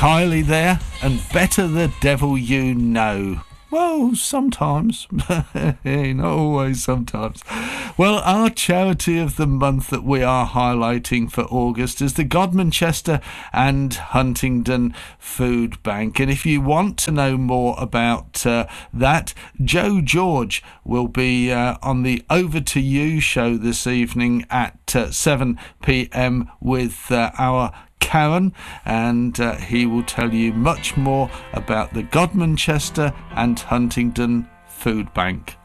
Kylie there, and better the devil you know. Well, sometimes. Not always, sometimes. Well, our charity of the month that we are highlighting for August is the Godmanchester and Huntingdon Food Bank. And if you want to know more about that, Joe George will be on the Over to You show this evening at 7 p.m. with our Karen, and he will tell you much more about the Godmanchester and Huntingdon Food Bank.